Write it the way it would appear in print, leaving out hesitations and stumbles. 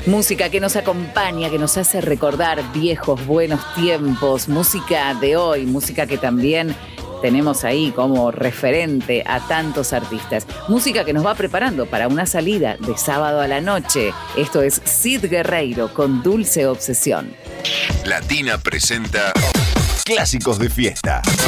Música que nos acompaña, que nos hace recordar viejos buenos tiempos, música de hoy, música que también tenemos ahí como referente a tantos artistas. Música que nos va preparando para una salida de sábado a la noche. Esto es Sid Guerreiro con Dulce Obsesión. Latina presenta Clásicos de Fiesta.